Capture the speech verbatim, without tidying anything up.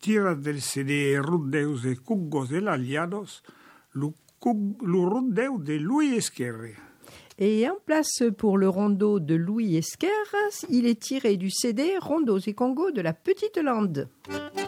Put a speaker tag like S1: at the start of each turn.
S1: tira del C D Rondeus e Cungos de l'Aliados, le rondeu de Louis Esquerre.
S2: Et en place pour le rondo de Louis Esquerre, il est tiré du C D Rondos et Congos de la Petite Lande.